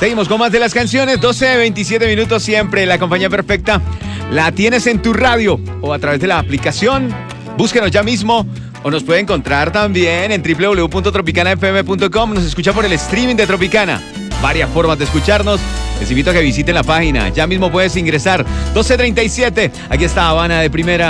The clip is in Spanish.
Seguimos con más de las canciones, 12:27 minutos siempre. La compañía perfecta la tienes en tu radio o a través de la aplicación. Búsquenos ya mismo o nos puede encontrar también en www.tropicanafm.com. Nos escucha por el streaming de Tropicana. Varias formas de escucharnos. Les invito a que visiten la página. Ya mismo puedes ingresar. 12:37. Aquí está Habana de Primera.